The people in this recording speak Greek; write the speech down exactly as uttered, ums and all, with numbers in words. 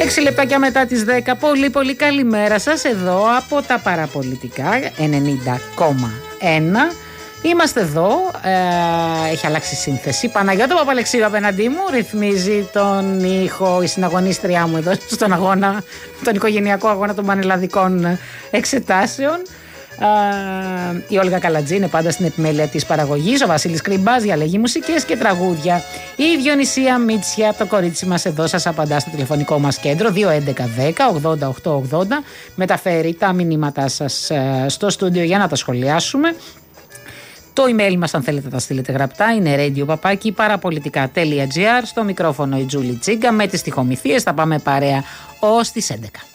Έξι λεπτάκια μετά τις δέκα. Πολύ πολύ καλημέρα σας εδώ από τα παραπολιτικά ενενήντα κόμμα ένα. Είμαστε εδώ, ε, έχει αλλάξει σύνθεση. Παναγιώτα Παπαλεξίου απέναντί μου, ρυθμίζει τον ήχο η συναγωνίστριά μου εδώ στον αγώνα, τον οικογενειακό αγώνα των πανελλαδικών εξετάσεων. Uh, η Όλγα Καλατζή είναι πάντα στην επιμέλεια της παραγωγής. Ο Βασίλης Κρυμπάς διαλέγει μουσικές και τραγούδια. Η Διονυσία Μίτσια, το κορίτσι μας εδώ, σας απαντά στο τηλεφωνικό μας κέντρο δύο έντεκα δέκα ογδόντα οκτώ ογδόντα. Μεταφέρει τα μηνύματά σας uh, στο στούντιο για να τα σχολιάσουμε. Το email μας, αν θέλετε, τα στείλετε γραπτά, είναι radio παπάκι παραπολιτικά τελεία τζι άρ. Στο μικρόφωνο η Τζούλη Τσίγκα. Με τις τυχομηθείες θα πάμε παρέα ως τις έντεκα.